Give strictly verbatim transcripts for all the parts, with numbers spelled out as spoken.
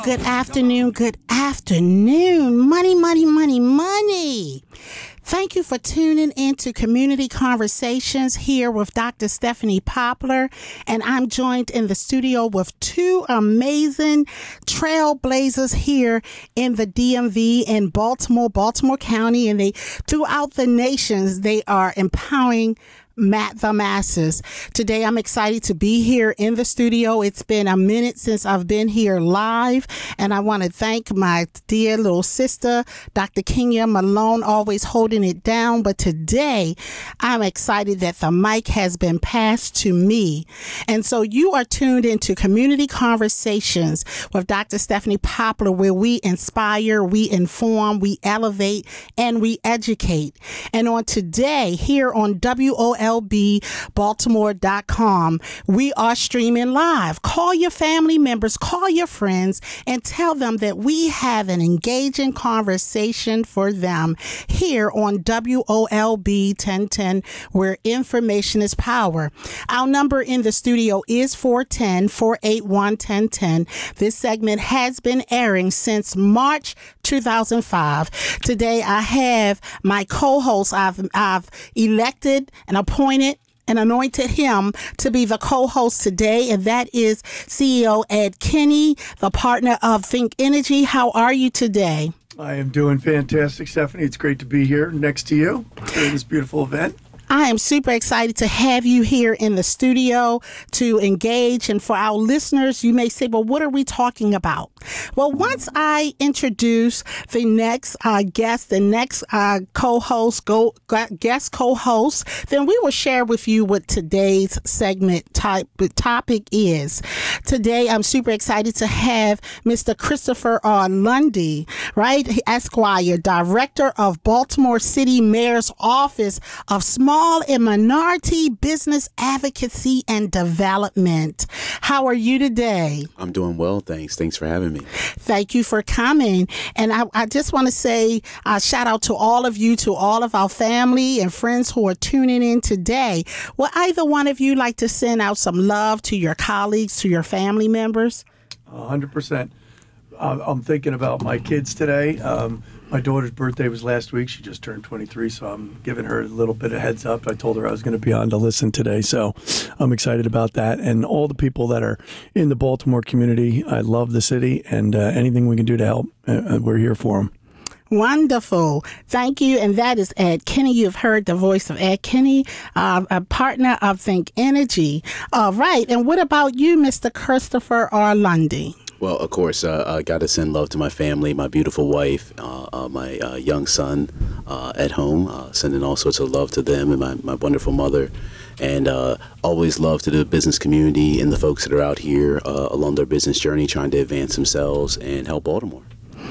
Good afternoon, good afternoon. Money, money, money, money. Thank you for tuning into Community Conversations here with Doctor Stephanie Poplar, and I'm joined in the studio with two amazing trailblazers here in the D M V in Baltimore, Baltimore County, and they throughout the nations, they are empowering Matt the masses. Today, I'm excited to be here in the studio. It's been a minute since I've been here live, and I want to thank my dear little sister, Doctor Kenya Malone, always holding it down. But today, I'm excited that the mic has been passed to me. And so you are tuned into Community Conversations with Doctor Stephanie Poplar, where we inspire, we inform, we elevate, and we educate. And on today, here on W O L B Baltimore dot com, we are streaming live. Call your family members, call your friends, and tell them that we have an engaging conversation for them here on W O L B ten ten, where information is power. Our number in the studio is four one zero, four eight one, one zero one zero. This segment has been airing since March two thousand five. Today, I have my co-host. I've, I've elected and appointed and anointed him to be the co-host today, and that is C E O Ed Kinney, the partner of Think Energy. How are you today? I am doing fantastic, Stephanie. It's great to be here next to you during this beautiful event. I am super excited to have you here in the studio to engage. And for our listeners, you may say, well, what are we talking about? Well, once I introduce the next uh, guest, the next uh, co-host, go, guest co-host, then we will share with you what today's segment type topic is. Today, I'm super excited to have Mister Christopher R. Lundy, right? Esquire, Director of Baltimore City Mayor's Office of Small and Minority Business Advocacy and Development. How are you today? I'm doing well, thanks. Thanks for having me. Thank you for coming. And I, I just want to say a shout out to all of you, to all of our family and friends who are tuning in today. Would either one of you like to send out some love to your colleagues, to your family members? one hundred percent. Uh, I'm thinking about my kids today. Um, my daughter's birthday was last week. She just turned twenty-three, so I'm giving her a little bit of heads up. I told her I was going to be on to listen today, so I'm excited about that. And all the people that are in the Baltimore community, I love the city, and uh, anything we can do to help, uh, we're here for them. Wonderful. Thank you. And that is Ed Kinney. You've heard the voice of Ed Kinney, uh, a partner of Think Energy. All right. And what about you, Mister Christopher R. Lundy? Well, of course, uh, I got to send love to my family, my beautiful wife, uh, uh, my uh, young son uh, at home, uh, sending all sorts of love to them, and my, my wonderful mother. And uh, always love to the business community and the folks that are out here uh, along their business journey trying to advance themselves and help Baltimore.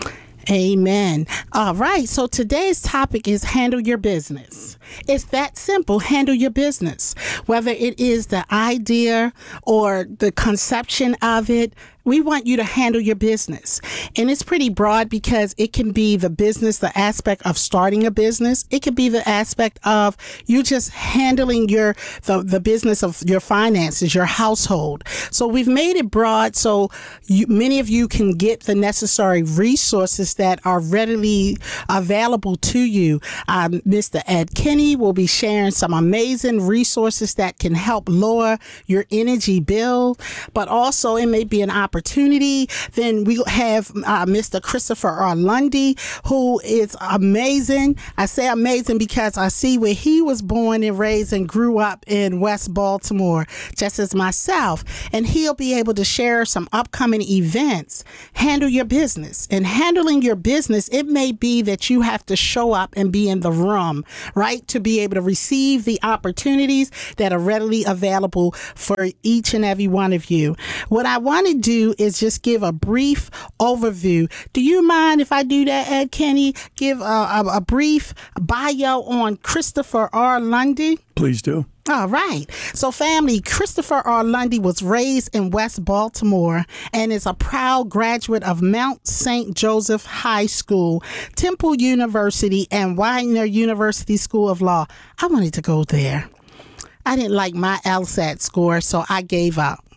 Amen. All right. So today's topic is handle your business. It's that simple. Handle your business. Whether it is the idea or the conception of it, we want you to handle your business. And it's pretty broad because it can be the business, the aspect of starting a business. It could be the aspect of you just handling your the, the business of your finances, your household. So we've made it broad so you, many of you can get the necessary resources that are readily available to you. Um, Mister Ed Kinney will be sharing some amazing resources that can help lower your energy bill, but also it may be an opportunity opportunity. Then we have uh, Mister Christopher R. Lundy, who is amazing. I say amazing because I see where he was born and raised and grew up in West Baltimore, just as myself. And he'll be able to share some upcoming events. Handle your business. And handling your business, it may be that you have to show up and be in the room, right, to be able to receive the opportunities that are readily available for each and every one of you. What I want to do is just give a brief overview. Do you mind if I do that, Ed Kinney? Give a, a, a brief bio on Christopher R. Lundy? Please do. All right. So family, Christopher R. Lundy was raised in West Baltimore and is a proud graduate of Mount Saint Joseph High School, Temple University, and Widener University School of Law. I wanted to go there. I didn't like my LSAT score, so I gave up.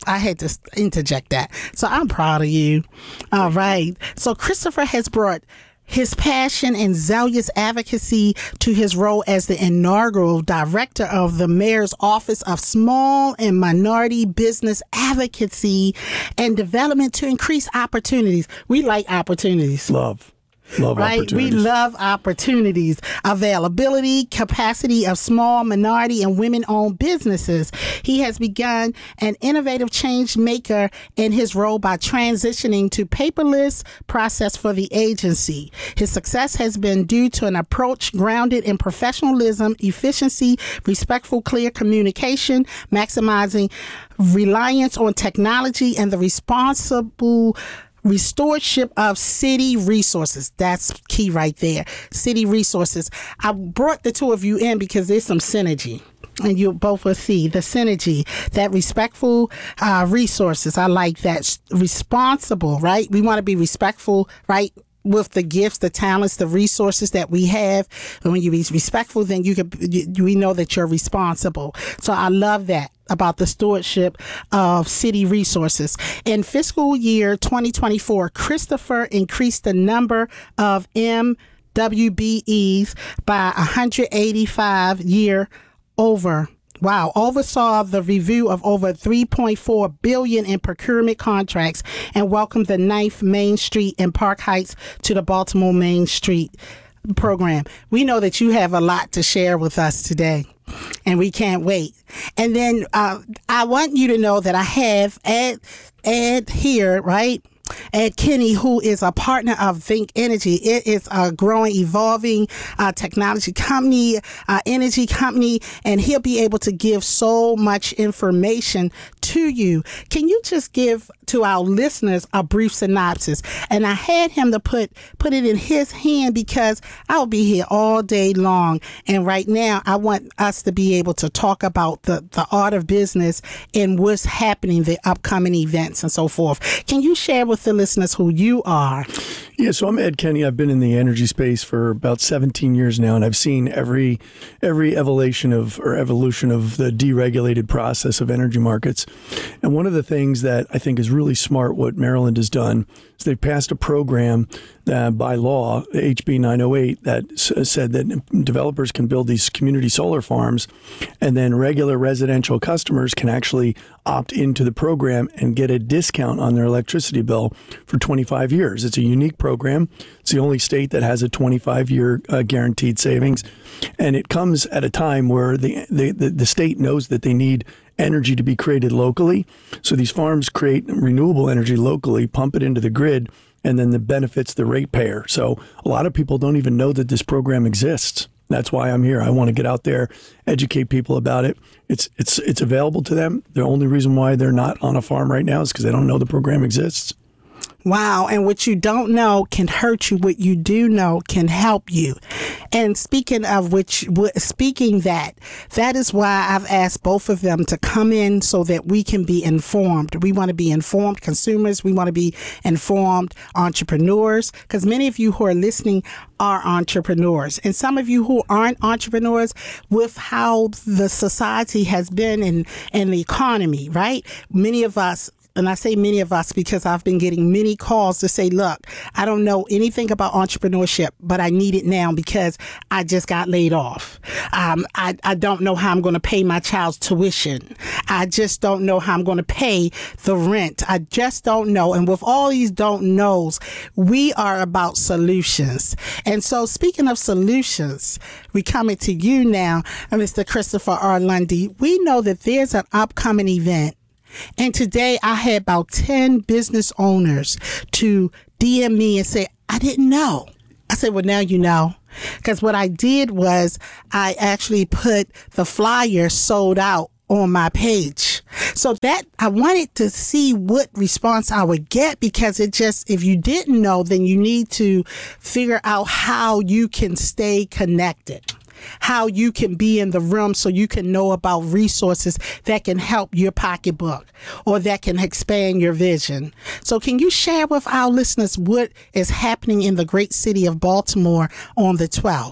I had to interject that. So I'm proud of you. All right. So Christopher has brought his passion and zealous advocacy to his role as the inaugural director of the Mayor's Office of Small and Minority Business Advocacy and Development to increase opportunities. We like opportunities. Love. Love right? We opportunities. love opportunities, availability, capacity of small, minority, and women-owned businesses. He has begun an innovative change maker in his role by transitioning to paperless process for the agency. His success has been due to an approach grounded in professionalism, efficiency, respectful, clear communication, maximizing reliance on technology, and the responsible Restoration of city resources. That's key right there. City resources. I brought the two of you in because there's some synergy. And you both will see the synergy, that respectful uh, resources. I like that. Responsible, right? We want to be respectful, right? With the gifts, the talents, the resources that we have. And when you be respectful, then you can, you, we know that you're responsible. So I love that about the stewardship of city resources. In fiscal year twenty twenty-four, Christopher increased the number of M W B Es by one hundred eighty-five year over. Wow, oversaw the review of over three point four billion dollars in procurement contracts and welcomed the ninth Main Street and Park Heights to the Baltimore Main Street program. We know that you have a lot to share with us today, and we can't wait. And then uh, I want you to know that I have Ed, Ed here, right? Ed Kinney, who is a partner of Think Energy. It is a growing, evolving uh, technology company, uh, energy company, and he'll be able to give so much information to you. Can you just give to our listeners a brief synopsis? And I had him to put put it in his hand because I'll be here all day long. And right now, I want us to be able to talk about the, the art of business and what's happening, the upcoming events and so forth. Can you share with the listeners who you are? Yeah, so I'm Ed Kenny. I've been in the energy space for about seventeen years now, and I've seen every every evolution of or evolution of the deregulated process of energy markets. And one of the things that I think is really smart, what Maryland has done, is they passed a program that by law, H B nine oh eight, that s- said that developers can build these community solar farms, and then regular residential customers can actually opt into the program and get a discount on their electricity bill for twenty-five years. It's a unique program. It's the only state that has a twenty-five year uh, guaranteed savings. And it comes at a time where the, the, the, the state knows that they need energy to be created locally. So these farms create renewable energy locally, pump it into the grid, and then the benefits the ratepayer. So a lot of people don't even know that this program exists. That's why I'm here. I want to get out there, educate people about it. It's it's it's available to them. The only reason why they're not on a farm right now is because they don't know the program exists. Wow. And what you don't know can hurt you. What you do know can help you. And speaking of which, speaking that, that is why I've asked both of them to come in so that we can be informed. We want to be informed consumers. We want to be informed entrepreneurs, because many of you who are listening are entrepreneurs. And some of you who aren't entrepreneurs, with how the society has been and, and the economy, right? Many of us, and I say many of us because I've been getting many calls to say, look, I don't know anything about entrepreneurship, but I need it now because I just got laid off. Um, I, I don't know how I'm going to pay my child's tuition. I just don't know how I'm going to pay the rent. I just don't know. And with all these don't knows, we are about solutions. And so speaking of solutions, we coming to you now, Mister Christopher R. Lundy. We know that there's an upcoming event. And today I had about ten business owners to D M me and say, I didn't know. I said, well, now you know. Because what I did was I actually put the flyer sold out on my page. So that I wanted to see what response I would get, because it just, if you didn't know, then you need to figure out how you can stay connected, how you can be in the room so you can know about resources that can help your pocketbook or that can expand your vision. So can you share with our listeners what is happening in the great city of Baltimore on the twelfth?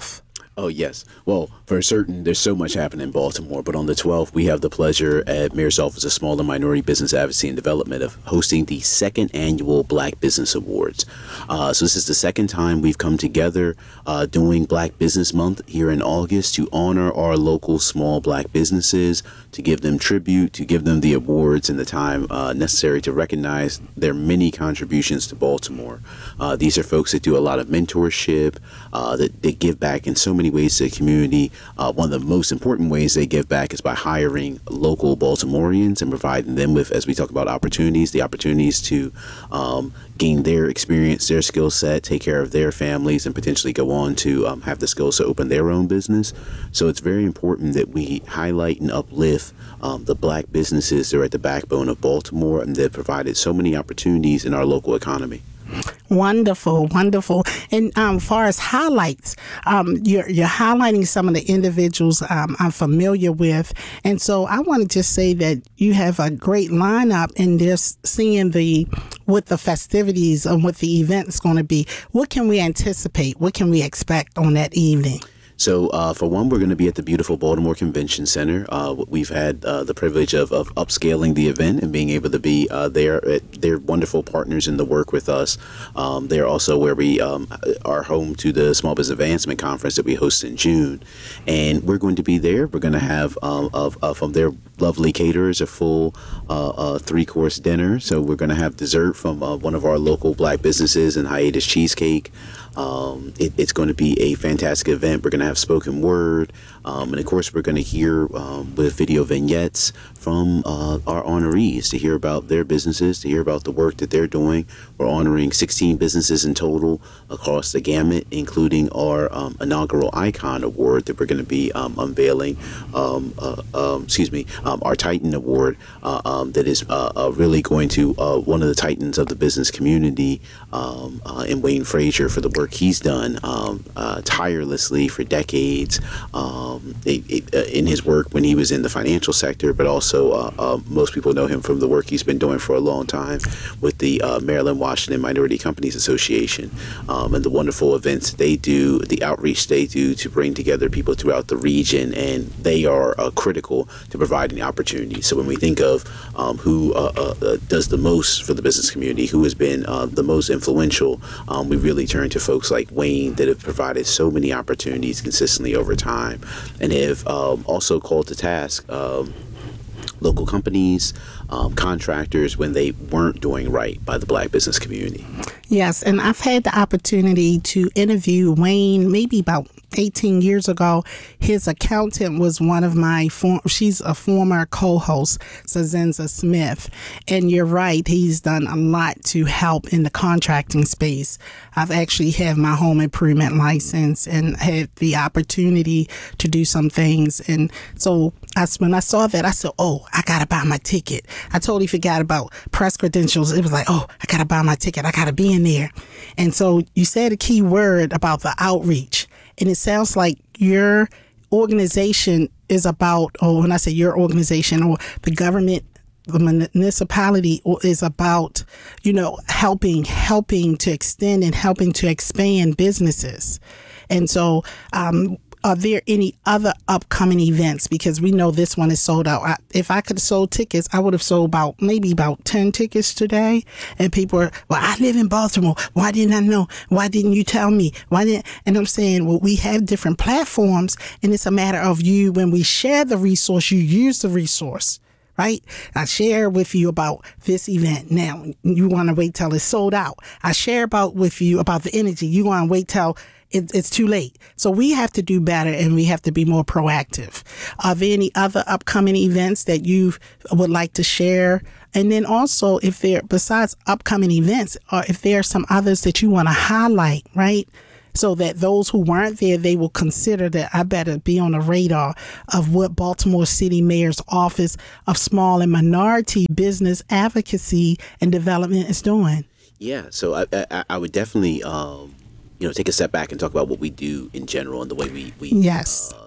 Oh, yes. Well, for certain, there's so much happening in Baltimore, but on the twelfth, we have the pleasure at Mayor's Office of Small and Minority Business Advocacy and Development of hosting the second annual Black Business Awards. Uh, so this is the second time we've come together uh, doing Black Business Month here in August to honor our local small Black businesses, to give them tribute, to give them the awards and the time uh, necessary to recognize their many contributions to Baltimore. Uh, these are folks that do a lot of mentorship, uh, that they give back in so many ways to the community. Uh, one of the most important ways they give back is by hiring local Baltimoreans and providing them with, as we talk about opportunities, the opportunities to um, gain their experience, their skill set, take care of their families, and potentially go on to um, have the skills to open their own business. So it's very important that we highlight and uplift um, the Black businesses that are at the backbone of Baltimore and that provided so many opportunities in our local economy. Wonderful, wonderful. And um, far as highlights, um, you're, you're highlighting some of the individuals um, I'm familiar with. And so I want to just say that you have a great lineup and just seeing the what the festivities and what the event is going to be. What can we anticipate? What can we expect on that evening? So, uh, for one, we're going to be at the beautiful Baltimore Convention Center. Uh, we've had uh, the privilege of, of upscaling the event and being able to be uh, there. They're wonderful partners in the work with us. Um, they're also where we um, are home to the Small Business Advancement Conference that we host in June. And we're going to be there. We're going to have um, of, of, from their lovely caterers a full uh, uh, three-course dinner. So we're going to have dessert from uh, one of our local Black businesses in Hiatus Cheesecake. Um, it, it's going to be a fantastic event. We're going to have spoken word. Um, and of course, we're going to hear um, with video vignettes from uh, our honorees to hear about their businesses, to hear about the work that they're doing. We're honoring sixteen businesses in total across the gamut, including our um, inaugural Icon Award that we're going to be um, unveiling. Um, uh, um, excuse me, um, our Titan Award uh, um, that is uh, uh, really going to uh, one of the titans of the business community um, uh, in Wayne Frazier for the work he's done um, uh, tirelessly for decades. Um, it, it, uh, in his work when he was in the financial sector, but also uh, uh, most people know him from the work he's been doing for a long time with the uh, Maryland Washington Minority Companies Association um, and the wonderful events they do, the outreach they do to bring together people throughout the region, and they are uh, critical to providing opportunities. So when we think of um, who uh, uh, does the most for the business community, who has been uh, the most influential, um, we really turn to folks like Wayne that have provided so many opportunities consistently over time, and have um, also called to task um, local companies, um, contractors when they weren't doing right by the Black business community. Yes, and I've had the opportunity to interview Wayne maybe about eighteen years ago. His accountant was one of my, form- she's a former co-host, Zazenza Smith. And you're right, he's done a lot to help in the contracting space. I've actually have my home improvement license and had the opportunity to do some things. And so I, when I saw that, I said, oh, I got to buy my ticket. I totally forgot about press credentials. It was like, oh, I got to buy my ticket. I got to be in there. And so you said a key word about the outreach. And it sounds like your organization is about, or when I say your organization or the government, the municipality is about, you know, helping, helping to extend and helping to expand businesses. And so, um, are there any other upcoming events? Because we know this one is sold out. I, if I could have sold tickets, I would have sold about maybe about ten tickets today. And people are, well, I live in Baltimore. Why didn't I know? Why didn't you tell me? Why didn't? And I'm saying, well, we have different platforms, and it's a matter of you. When we share the resource, you use the resource. Right? I share with you about this event. Now, you want to wait till it's sold out. I share about with you about the energy. You want to wait till it, it's too late. So we have to do better, and we have to be more proactive. Are there any other upcoming events that you would like to share? And then also, if there, besides upcoming events, or if there are some others that you want to highlight, right? So that those who weren't there, they will consider that I better be on the radar of what Baltimore City Mayor's Office of Small and Minority Business Advocacy and Development is doing. Yeah, so I, I, I would definitely, um, you know, take a step back and talk about what we do in general and the way we, we yes. uh,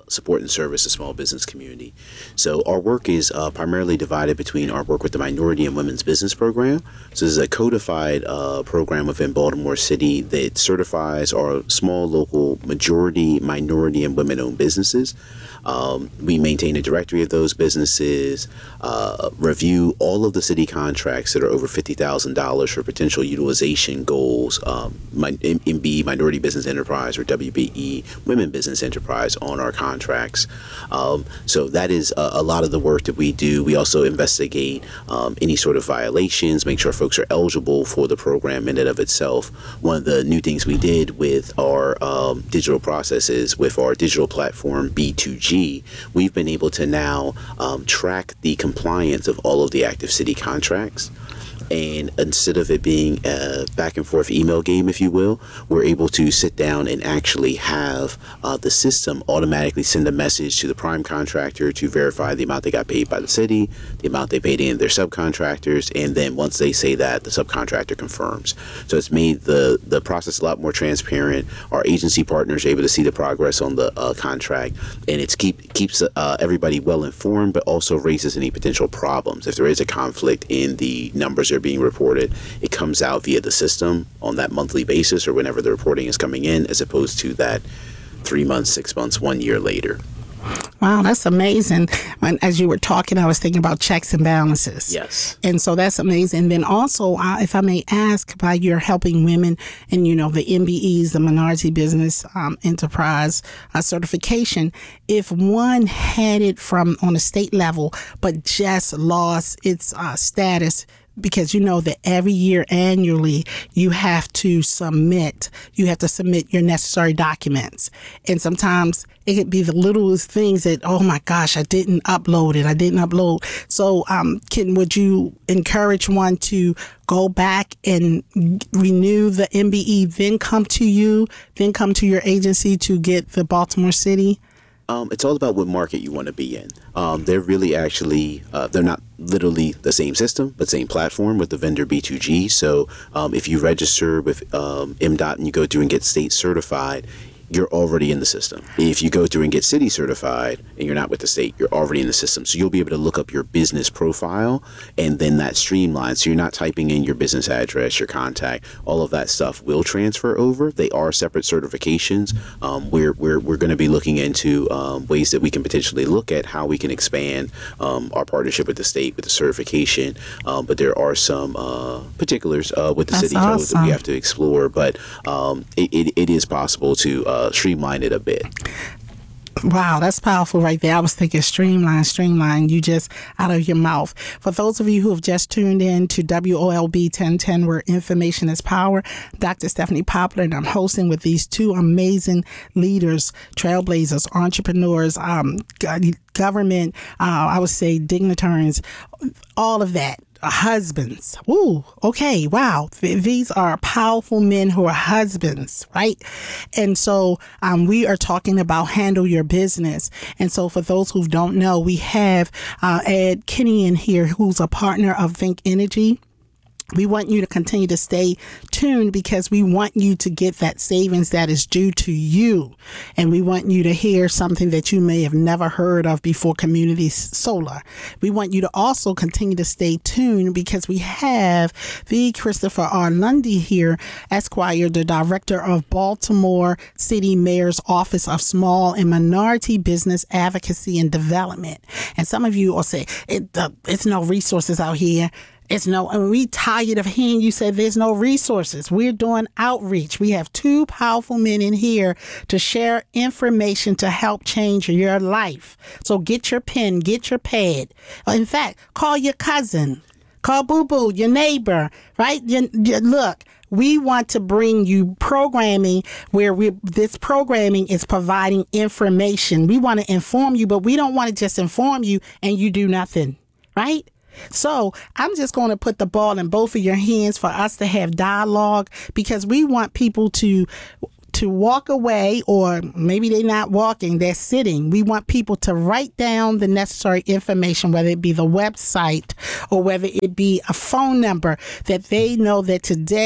support and service the small business community. So our work is uh, primarily divided between our work with the Minority and Women's Business Program. So this is a codified uh, program within Baltimore City that certifies our small local majority, minority, and women-owned businesses. Um, we maintain a directory of those businesses, uh, review all of the city contracts that are over fifty thousand dollars for potential utilization goals, um, M B, Minority Business Enterprise, or W B E, Women Business Enterprise, on our contracts. Um, so that is a, a lot of the work that we do. We also investigate um, any sort of violations, make sure folks are eligible for the program in and of itself. One of the new things we did with our um, digital processes, with our digital platform B two G, we've been able to now um, track the compliance of all of the active city contracts. And instead of it being a back and forth email game, if you will, we're able to sit down and actually have uh, the system automatically send a message to the prime contractor to verify the amount they got paid by the city, the amount they paid in their subcontractors, and then once they say that, the subcontractor confirms. So it's made the, the process a lot more transparent. Our agency partners are able to see the progress on the uh, contract, and it keep, keeps uh, everybody well informed, but also raises any potential problems. If there is a conflict in the numbers are being reported, it comes out via the system on that monthly basis or whenever the reporting is coming in, as opposed to that three months, six months, one year later. Wow, that's amazing. When, as you were talking, I was thinking about checks and balances. Yes. And so that's amazing. And then also, uh, if I may ask, by your helping women and, you know, the M B Es, the Minority Business um, Enterprise uh, certification, if one had it from on a state level, but just lost its uh, status, because you know that every year annually you have to submit, you have to submit your necessary documents. And sometimes it could be the littlest things that, oh my gosh, I didn't upload it. I didn't upload. So um, can would you encourage one to go back and renew the M B E, then come to you, then come to your agency to get the Baltimore City? Um, it's all about what market you want to be in. Um, they're really actually, uh, they're not literally the same system, but same platform with the vendor B two G. So um, if you register with um, M DOT and you go through and get state certified, you're already in the system. If you go through and get city certified and you're not with the state, you're already in the system. So you'll be able to look up your business profile, and then that streamlines. So you're not typing in your business address, your contact, all of that stuff will transfer over. They are separate certifications. Um, we're we're, we're going to be looking into um, ways that we can potentially look at how we can expand um, our partnership with the state with the certification. Um, but there are some uh, particulars uh, with the That's city code awesome. that we have to explore. But um, it, it, it is possible to uh, streamline it a bit. Wow, that's powerful right there. I was thinking streamline, streamline, you just out of your mouth. For those of you who have just tuned in to W O L B ten ten, where information is power, Doctor Stephanie Poplar, and I'm hosting with these two amazing leaders, trailblazers, entrepreneurs, um, government, uh, I would say dignitaries, all of that. Husbands. Ooh, okay, wow. These are powerful men who are husbands, right? And so um, we are talking about handle your business. And so for those who don't know, we have uh, Ed Kinney in here, who's a partner of Think Energy. We want you to continue to stay tuned because we want you to get that savings that is due to you. And we want you to hear something that you may have never heard of before, Community Solar. We want you to also continue to stay tuned because we have the Christopher R. Lundy here, Esquire, the Director of Baltimore City Mayor's Office of Small and Minority Business Advocacy and Development. And some of you will say, it, uh, it's no resources out here. It's no, and we tired of hearing you say there's no resources. We're doing outreach. We have two powerful men in here to share information to help change your life. So get your pen, get your pad. In fact, call your cousin, call Boo Boo, your neighbor, right? You, you, look, we want to bring you programming where we this programming is providing information. We want to inform you, but we don't want to just inform you and you do nothing, right? So I'm just going to put the ball in both of your hands for us to have dialogue because we want people to to walk away, or maybe they're not walking, they're sitting. We want people to write down the necessary information, whether it be the website or whether it be a phone number that they know that today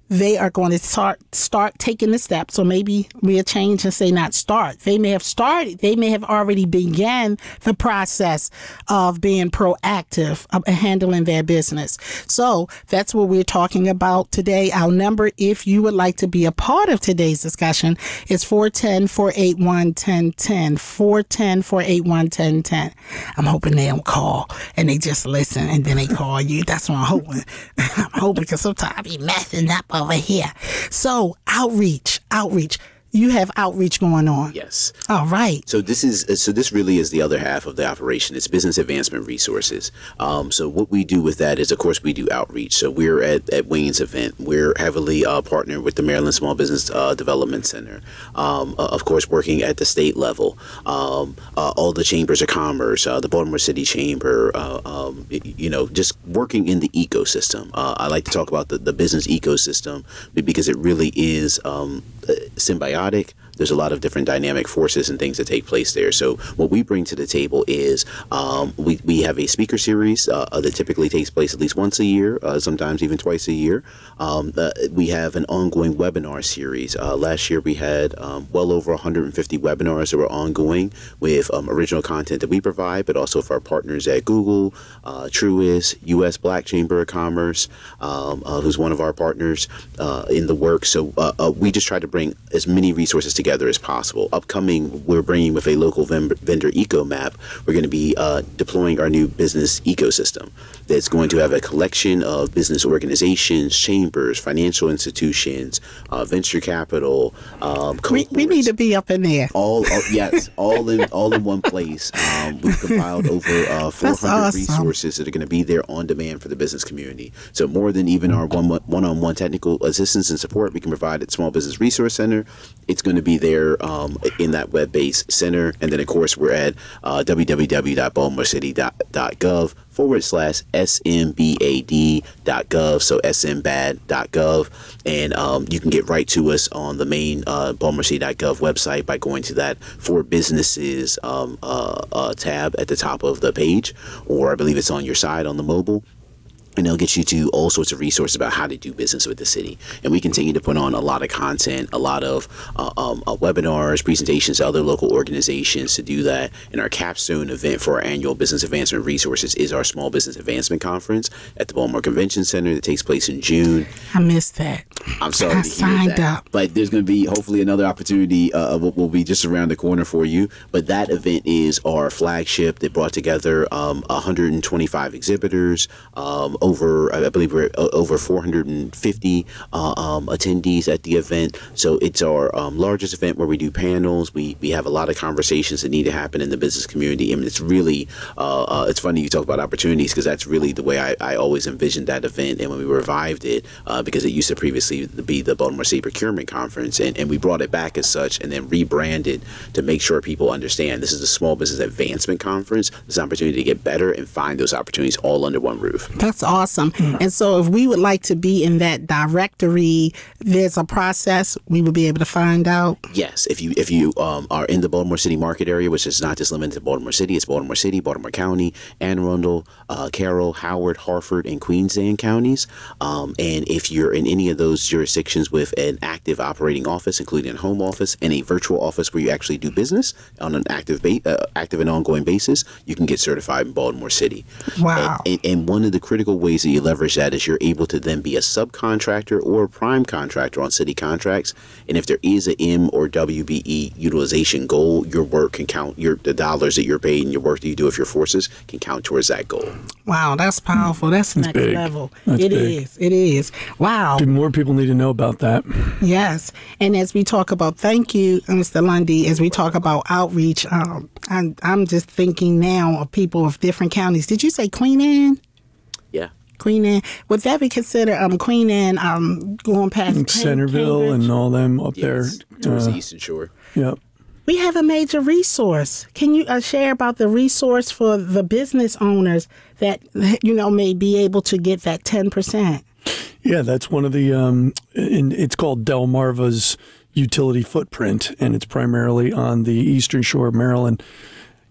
they are going to start start taking the steps, or maybe we'll change and say not start. They may have started, they may have already began the process of being proactive of handling their business. So that's what we're talking about today. Our number, if you would like to be a part of today's discussion, is four one zero, four eight one, one zero one zero, four one zero, four eight one, one zero one zero. I'm hoping they don't call and they just listen and then they call you. That's what I'm hoping. I'm hoping, because sometimes I be messing up over here. So outreach, outreach. You have outreach going on. Yes. All right. So this is so this really is the other half of the operation. It's business advancement resources. Um, so what we do with that is, of course, we do outreach. So we're at, at Wayne's event. We're heavily uh, partnered with the Maryland Small Business uh, Development Center. Um, uh, of course, working at the state level. Um, uh, all the chambers of commerce, uh, the Baltimore City Chamber. Uh, um, you know, just working in the ecosystem. Uh, I like to talk about the, the business ecosystem because it really is um, symbiotic. There's a lot of different dynamic forces and things that take place there. So what we bring to the table is um, we, we have a speaker series uh, that typically takes place at least once a year, uh, sometimes even twice a year. Um, uh, we have an ongoing webinar series. Uh, last year we had um, well over one hundred fifty webinars that were ongoing with um, original content that we provide, but also for our partners at Google, uh, Truist, U S Black Chamber of Commerce, um, uh, who's one of our partners uh, in the work. So uh, uh, we just try to bring as many resources together as possible. Upcoming, we're bringing with a local vendor, vendor eco map. We're going to be uh, deploying our new business ecosystem that's going to have a collection of business organizations, chambers, financial institutions, uh, venture capital. Um, we, we need to be up in there. All, all yes, all in all in one place. Um, we've compiled over uh, four hundred awesome. resources that are going to be there on demand for the business community. So more than even our one one-on-one technical assistance and support we can provide at Small Business Resource Center, it's going to be there um, in that web-based center. And then, of course, we're at uh, w w w dot baltimore city dot gov forward slash S M B A D dot gov, so S M B A D dot gov. And um, you can get right to us on the main uh, baltimore city dot gov website by going to that For Businesses um, uh, uh, tab at the top of the page, or I believe it's on your side on the mobile. And it'll get you to all sorts of resources about how to do business with the city. And we continue to put on a lot of content, a lot of uh, um, uh, webinars, presentations to other local organizations to do that. And our capstone event for our annual Business Advancement Resources is our Small Business Advancement Conference at the Baltimore Convention Center that takes place in June. I missed that. I'm sorry I to hear signed that. Up. But there's going to be hopefully another opportunity uh, will, will be just around the corner for you. But that event is our flagship that brought together um, one hundred twenty-five exhibitors, um, over, I believe we're over four hundred fifty uh, um, attendees at the event. So it's our um, largest event where we do panels. We we have a lot of conversations that need to happen in the business community. I mean, it's really, uh, uh, it's funny you talk about opportunities, because that's really the way I, I always envisioned that event. And when we revived it, uh, because it used to previously be the Baltimore City Procurement Conference, and, and we brought it back as such and then rebranded to make sure people understand this is a Small Business Advancement Conference. There's an opportunity to get better and find those opportunities all under one roof. That's awesome. Mm. And so if we would like to be in that directory, there's a process we would be able to find out. Yes. If you if you um, are in the Baltimore City market area, which is not just limited to Baltimore City, it's Baltimore City, Baltimore County, Anne Arundel, uh, Carroll, Howard, Harford, and Queens-Anne counties. Um, and if you're in any of those jurisdictions with an active operating office, including a home office and a virtual office where you actually do business on an active ba- uh, active and ongoing basis, you can get certified in Baltimore City. Wow. And, and, and one of the critical ways that you leverage that is you're able to then be a subcontractor or a prime contractor on city contracts. And if there is a M or W B E utilization goal, your work can count, your the dollars that you're paid and your work that you do with your forces can count towards that goal. Wow, that's powerful. That's, that's next big. level. That's it big. is. It is. Wow. Do more people need to know about that? Yes. And as we talk about, thank you, Mister Lundy, as we talk about outreach, um, I'm, I'm just thinking now of people of different counties. Did you say Queen Anne? Yeah. Queen Anne. Would that be considered um, Queen Anne um, going past Centerville Cambridge? and all them up Yes, there? towards uh, the Eastern Shore. Yep. We have a major resource. Can you uh, share about the resource for the business owners that, you know, may be able to get that ten percent? Yeah, that's one of the, um, in, it's called Delmarva's Utility Footprint, and it's primarily on the Eastern Shore of Maryland.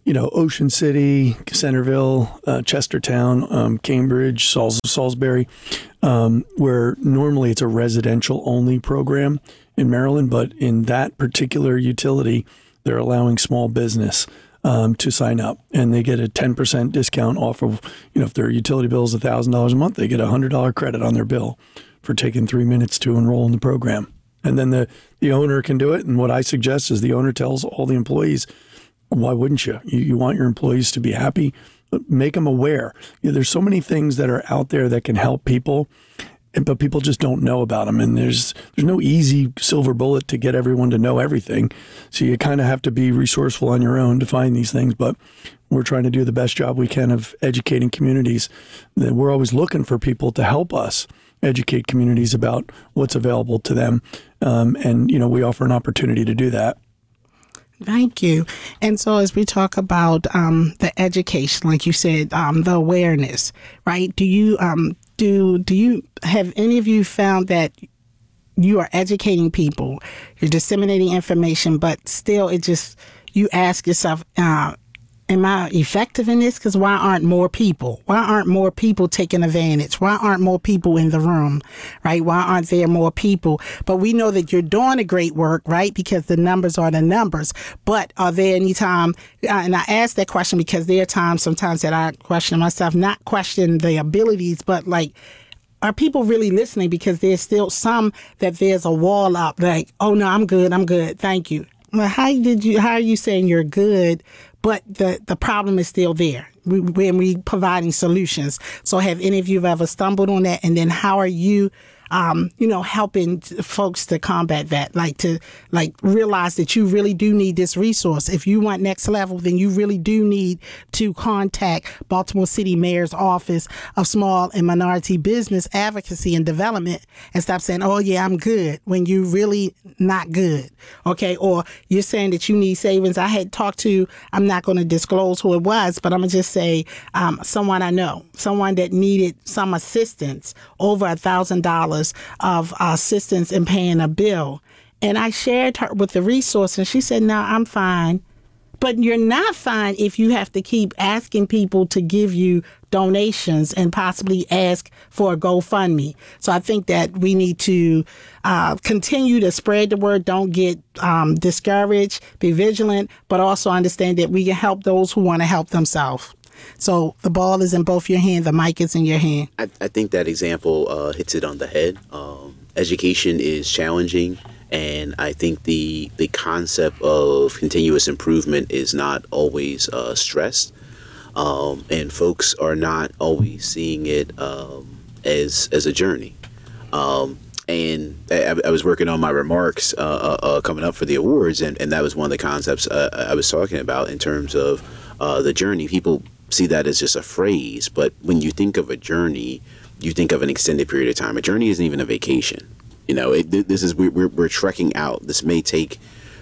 you know, Ocean City, Centerville, uh, Chestertown, um, Cambridge, Sals- Salisbury, um, where normally it's a residential only program in Maryland, but in that particular utility, they're allowing small business um, to sign up, and they get a ten percent discount off of, you know, if their utility bill is one thousand dollars a month, they get a one hundred dollars credit on their bill for taking three minutes to enroll in the program. And then the, the owner can do it. And what I suggest is the owner tells all the employees, why wouldn't you? You, you want your employees to be happy, make them aware. You know, there's so many things that are out there that can help people, but people just don't know about them. And there's there's no easy silver bullet to get everyone to know everything. So you kind of have to be resourceful on your own to find these things. But we're trying to do the best job we can of educating communities. We're always looking for people to help us educate communities about what's available to them. Um, and, you know, we offer an opportunity to do that. Thank you. And so as we talk about um, the education, like you said, um, the awareness, right? Do you um, do do you have any of you found that you are educating people, you're disseminating information, but still it just, you ask yourself, uh, am I effective in this? Because why aren't more people? Why aren't more people taking advantage? Why aren't more people in the room, right? Why aren't there more people? But we know that you're doing a great work, right? Because the numbers are the numbers. But are there any time, uh, and I ask that question because there are times sometimes that I question myself, not question the abilities, but like, are people really listening? Because there's still some that there's a wall up, like, oh no, I'm good, I'm good, thank you. Well, how did you? How are you saying you're good, but the, the problem is still there we, when we providing solutions? So have any of you ever stumbled on that? And then how are you, um, you know, helping folks to combat that? Like to like realize that you really do need this resource. If you want next level, then you really do need to contact Baltimore City Mayor's Office of Small and Minority Business Advocacy and Development and stop saying, oh yeah, I'm good, when you really not good. Okay. Or you're saying that you need savings. I had talked to, I'm not going to disclose who it was, but I'm going to just say um, someone I know, someone that needed some assistance, over a thousand dollars of uh, assistance in paying a bill. And I shared her with the resource and she said, no, I'm fine. But you're not fine if you have to keep asking people to give you donations and possibly ask for a GoFundMe. So I think that we need to uh, continue to spread the word. Don't get um, discouraged, be vigilant, but also understand that we can help those who want to help themselves. So the ball is in both your hands. The mic is in your hand. I, I think that example uh, hits it on the head. Um, education is challenging. And I think the the concept of continuous improvement is not always uh, stressed. Um, and folks are not always seeing it um, as as a journey. Um, and I, I was working on my remarks uh, uh, coming up for the awards, and, and that was one of the concepts uh, I was talking about in terms of uh, the journey. People see that as just a phrase, but when you think of a journey, you think of an extended period of time. A journey isn't even a vacation. You know, it, this is we're, we're we're trekking out. This may take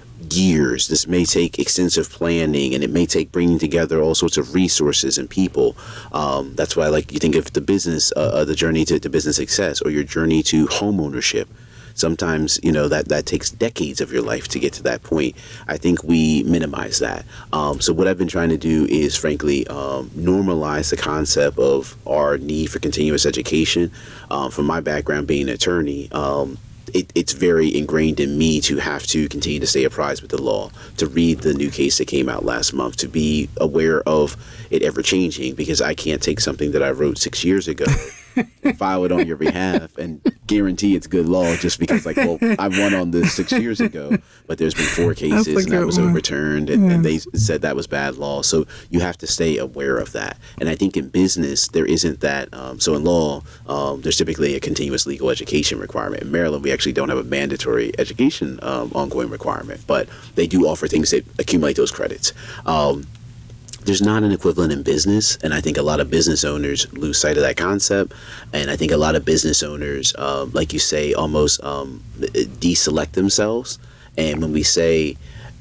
years. This may take extensive planning, and it may take bringing together all sorts of resources and people. Um, that's why, like, you think of the business, uh, the journey to, to business success, or your journey to home ownership. Sometimes, you know, that, that takes decades of your life to get to that point. I think we minimize that. Um, so what I've been trying to do is, frankly, um, normalize the concept of our need for continuous education. Um, from my background being an attorney, um, it, it's very ingrained in me to have to continue to stay apprised with the law, to read the new case that came out last month, to be aware of it ever changing, because I can't take something that I wrote six years ago and file it on your behalf and guarantee it's good law just because, like, well, I won on this six years ago, but there's been four cases and that was one. overturned and, yeah. and they said that was bad law. So you have to stay aware of that. And I think in business, there isn't that. Um, so in law, um, there's typically a continuous legal education requirement. In Maryland, we actually don't have a mandatory education um, ongoing requirement, but they do offer things that accumulate those credits. Um, There's not an equivalent in business, and I think a lot of business owners lose sight of that concept. And I think a lot of business owners, um, like you say, almost um, deselect themselves. And when we say,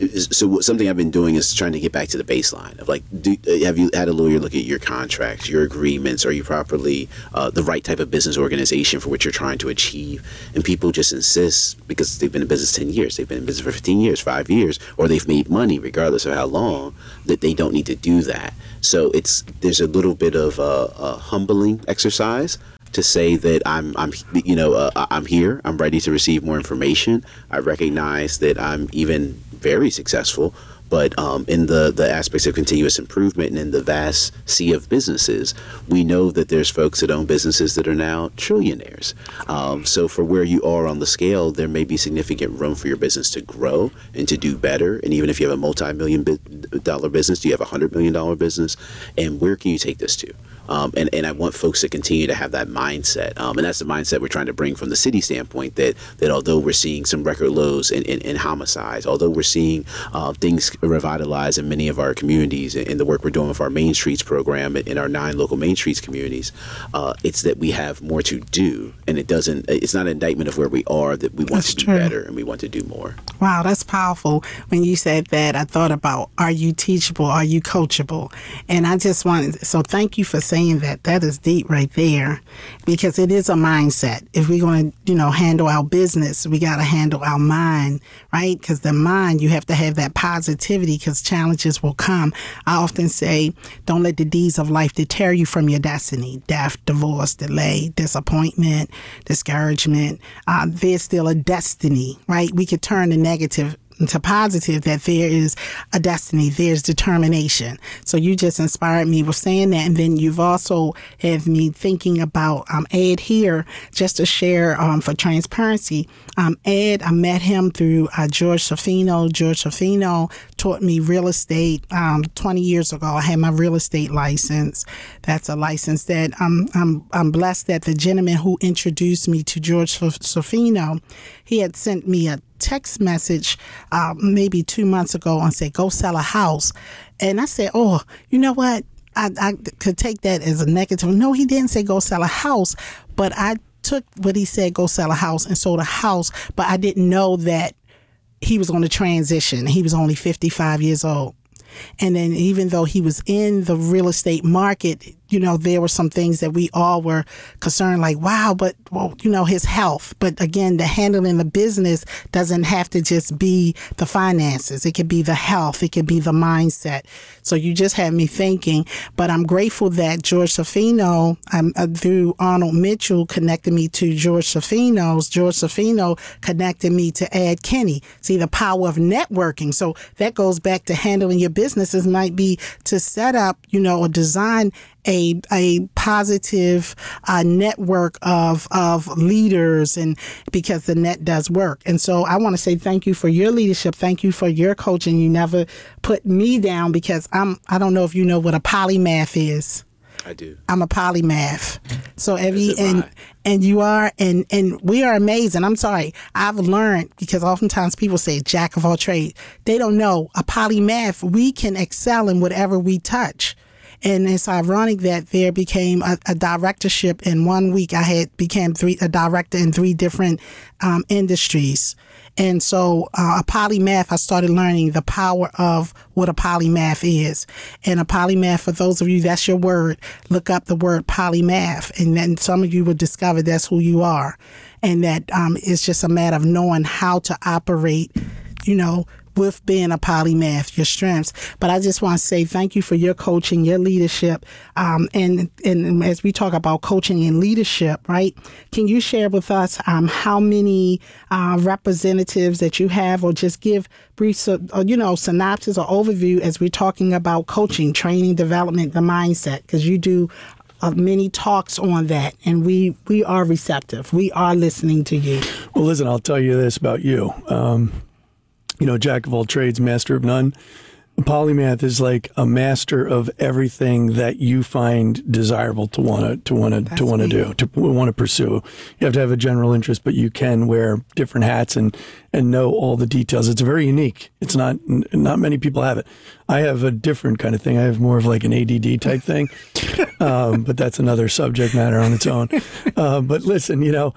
so something I've been doing is trying to get back to the baseline of like, do, have you had a lawyer look at your contracts, your agreements? Are you properly uh, the right type of business organization for what you're trying to achieve? And people just insist because they've been in business ten years, they've been in business for fifteen years, five years, or they've made money regardless of how long, that they don't need to do that. So it's there's a little bit of a, a humbling exercise to say that I'm, I'm, you know, uh, I'm here. I'm ready to receive more information. I recognize that I'm even very successful, but um, in the, the aspects of continuous improvement and in the vast sea of businesses, we know that there's folks that own businesses that are now trillionaires. Um, so for where you are on the scale, there may be significant room for your business to grow and to do better. And even if you have a multi-million dollar business, do you have a hundred million dollar business? And where can you take this to? Um, and, and I want folks to continue to have that mindset. Um, and that's the mindset we're trying to bring from the city standpoint, that that although we're seeing some record lows in, in, in homicides, although we're seeing uh, things revitalize in many of our communities in, in the work we're doing with our Main Streets program in our nine local Main Streets communities, uh, it's that we have more to do. And it doesn't, it's not an indictment of where we are, that we want that's to do true. better and we want to do more. Wow, that's powerful. When you said that, I thought about, are you teachable? Are you coachable? And I just wanted, so thank you for saying that. That is deep right there, because it is a mindset. If we're going to, you know, handle our business, we got to handle our mind, right? Because the mind, you have to have that positivity, because challenges will come. I often say, don't let the deeds of life deter you from your destiny. Death, divorce, delay, disappointment, discouragement. Uh, there's still a destiny, right? We could turn the negative to positive, that there is a destiny, there's determination. So you just inspired me with saying that. And then you've also had me thinking about um, Ed here, just to share um, for transparency. Um, Ed, I met him through uh, George Sofino. George Sofino taught me real estate um, twenty years ago. I had my real estate license. That's a license that um, I'm, I'm blessed that the gentleman who introduced me to George Sofino, he had sent me a text message uh, maybe two months ago and said, go sell a house. And I said, oh, you know what? I, I could take that as a negative. No, he didn't say go sell a house, but I took what he said, go sell a house, and sold a house. But I didn't know that he was going to transition. He was only fifty-five years old. And then even though he was in the real estate market, you know, there were some things that we all were concerned, like, wow, but, well, you know, his health. But again, the handling the business doesn't have to just be the finances. It could be the health. It could be the mindset. So you just had me thinking. But I'm grateful that George Sofino, um, uh, through Arnold Mitchell, connected me to George Sofino's. George Sofino connected me to Ed Kenny. See, the power of networking. So that goes back to handling your businesses, might be to set up, you know, or design a a positive uh, network of of leaders, and because the net does work. And so I want to say thank you for your leadership. Thank you for your coaching. You never put me down, because I'm I don't know if you know what a polymath is. I do. I'm a polymath. So every and and you are and and we are amazing. I'm sorry. I've learned, because oftentimes people say jack of all trades. They don't know a polymath. We can excel in whatever we touch. And it's ironic that there became a, a directorship in one week. I had became three a director in three different um, industries. And so uh, a polymath, I started learning the power of what a polymath is. And a polymath, for those of you, that's your word. Look up the word polymath, and then some of you will discover that's who you are. And that um, it's just a matter of knowing how to operate, you know, with being a polymath, your strengths. But I just want to say thank you for your coaching, your leadership. Um, and, and as we talk about coaching and leadership, right, can you share with us um, how many uh, representatives that you have, or just give brief, uh, you know, synopsis or overview as we're talking about coaching, training, development, the mindset, because you do uh, many talks on that, and we, we are receptive. We are listening to you. Well, listen, I'll tell you this about you. Um, You know, jack of all trades, master of none. A polymath is like a master of everything that you find desirable to want to to want to to want to do, to want to pursue. You have to have a general interest, but you can wear different hats and and know all the details. It's very unique. It's not not many people have it. I have a different kind of thing. I have more of like an A D D type thing, um, but that's another subject matter on its own. Uh, but listen, you know.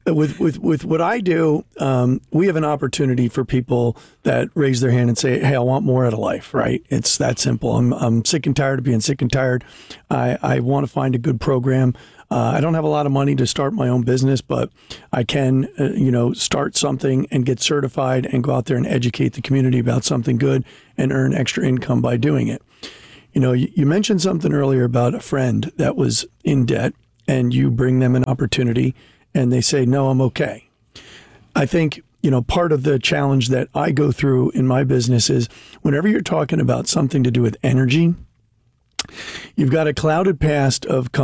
with, with, with what I do, um, we have an opportunity for people that raise their hand and say, hey, I want more out of life, right? It's that simple. I'm, I'm sick and tired of being sick and tired. I, I want to find a good program. Uh, I don't have a lot of money to start my own business, but I can, uh, you know, start something and get certified and go out there and educate the community about something good and earn extra income by doing it. You know, you, you mentioned something earlier about a friend that was in debt and you bring them an opportunity and they say, no, I'm okay. I think, you know, part of the challenge that I go through in my business is whenever you're talking about something to do with energy, you've got a clouded past of